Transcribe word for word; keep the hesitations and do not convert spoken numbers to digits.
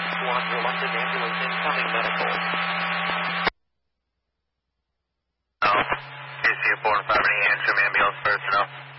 one for London ambulance incoming medical. Oh, K C four and five, any Antrim ambulance personnel?